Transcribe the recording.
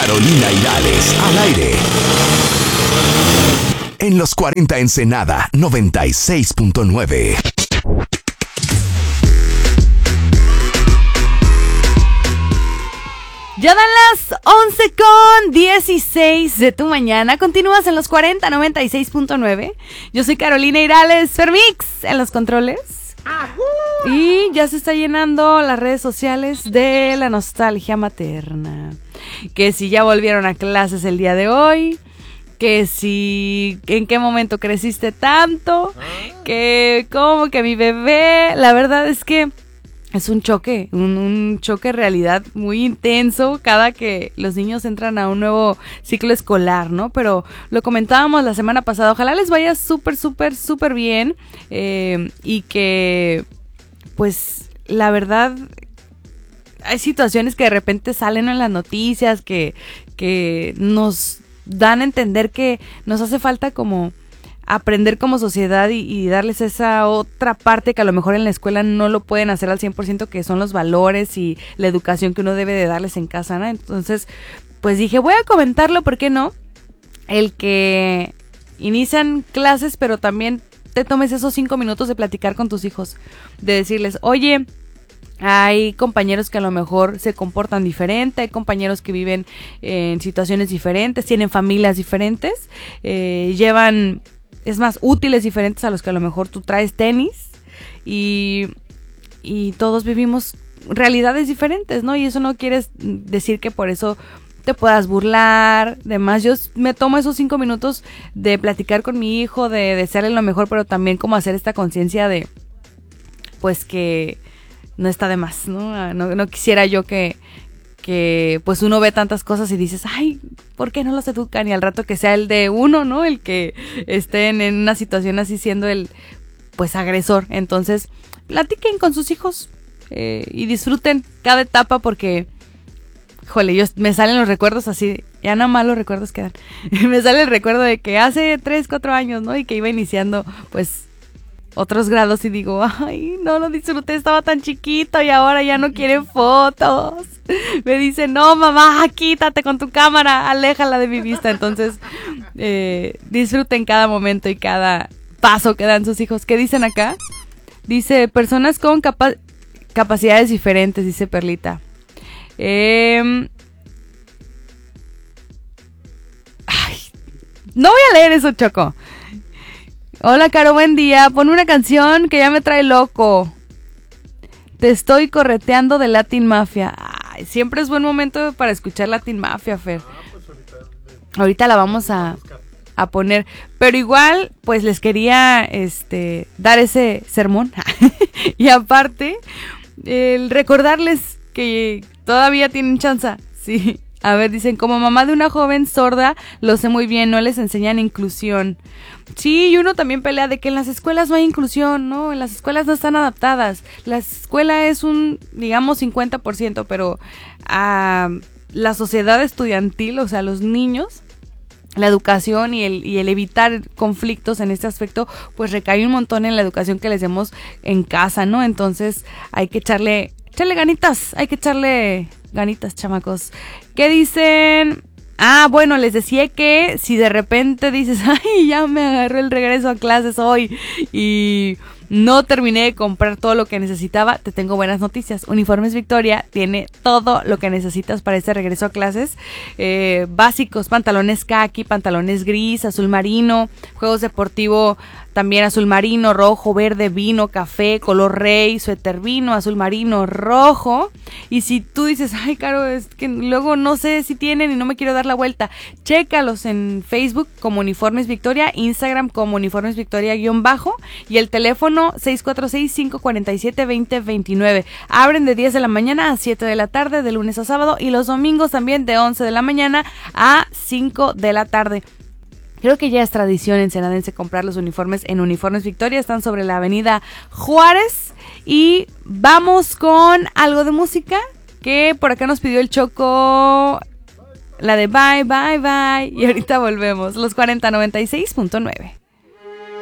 Carolina Irales, al aire. En los 40 Ensenada, 96.9. Ya dan las 11:16 de tu mañana. Continúas en los 40, 96.9. Yo soy Carolina Irales, Fermix en los controles. Y ya se está llenando las redes sociales de la nostalgia materna. Que si ya volvieron a clases el día de hoy, que si en qué momento creciste tanto, que como que mi bebé, la verdad es que es un choque, un choque de realidad muy intenso cada que los niños entran a un nuevo ciclo escolar, ¿no? Pero lo comentábamos la semana pasada, ojalá les vaya súper, súper, súper bien y que, pues, la verdad, hay situaciones que de repente salen en las noticias que nos dan a entender que nos hace falta como aprender como sociedad y darles esa otra parte que a lo mejor en la escuela no lo pueden hacer al 100%, que son los valores y la educación que uno debe de darles en casa, ¿no? Entonces, pues dije, voy a comentarlo, ¿por qué no? El que inician clases, pero también te tomes esos 5 minutos de platicar con tus hijos, de decirles, oye, hay compañeros que a lo mejor se comportan diferente, hay compañeros que viven en situaciones diferentes, tienen familias diferentes, llevan... Es más, útiles diferentes a los que a lo mejor tú traes tenis y todos vivimos realidades diferentes, ¿no? Y eso no quiere decir que por eso te puedas burlar, demás. Yo me tomo esos 5 minutos de platicar con mi hijo, de desearle lo mejor, pero también como hacer esta conciencia de, pues que no está de más, ¿no? No quisiera yo que pues uno ve tantas cosas y dices, ay, ¿por qué no los educan? Y al rato que sea el de uno, ¿no? El que esté en una situación así siendo el, pues, agresor. Entonces, platiquen con sus hijos y disfruten cada etapa porque, híjole, me salen los recuerdos así, ya nada más los recuerdos quedan. Me sale el recuerdo de que hace 3, 4 años, ¿no? Y que iba iniciando, pues, otros grados y digo, ay, no lo disfruté, estaba tan chiquito y ahora ya no quieren fotos. Me dice, no mamá, quítate con tu cámara, aléjala de mi vista. Entonces, disfruten cada momento y cada paso que dan sus hijos. ¿Qué dicen acá? Dice, personas con capacidades diferentes, dice Perlita. Ay, no voy a leer eso, Choco. Hola, Caro, buen día. Pon una canción que ya me trae loco. Te estoy correteando de Latin Mafia. Ay, siempre es buen momento para escuchar Latin Mafia, Fer. Pues ahorita la vamos a poner. Pero igual, pues les quería dar ese sermón. Y aparte, recordarles que todavía tienen chance. Sí. A ver, dicen, como mamá de una joven sorda, lo sé muy bien, no les enseñan inclusión. Sí, y uno también pelea de que en las escuelas no hay inclusión, ¿no? En las escuelas no están adaptadas. La escuela es un, digamos, 50%, pero a la sociedad estudiantil, o sea, los niños, la educación y el evitar conflictos en este aspecto, pues recae un montón en la educación que les demos en casa, ¿no? Entonces hay que echarle ganitas, chamacos. ¿Qué dicen? Ah, bueno, les decía que si de repente dices, ay, ya me agarró el regreso a clases hoy y no terminé de comprar todo lo que necesitaba, te tengo buenas noticias. Uniformes Victoria tiene todo lo que necesitas para este regreso a clases. Básicos, pantalones caqui, pantalones gris, azul marino, juegos deportivos también azul marino, rojo, verde, vino, café, color rey, suéter vino, azul marino, rojo. Y si tú dices, ay, Caro, es que luego no sé si tienen y no me quiero dar la vuelta, chécalos en Facebook como Uniformes Victoria, Instagram como Uniformes Victoria _ y el teléfono 646-547-2029. Abren de 10 de la mañana a 7 de la tarde, de lunes a sábado, y los domingos también de 11 de la mañana a 5 de la tarde. Creo que ya es tradición ensenadense comprar los uniformes en Uniformes Victoria. Están sobre la avenida Juárez. Y vamos con algo de música que por acá nos pidió el Choco. La de Bye, Bye, Bye. Y ahorita volvemos. Los 4096.9.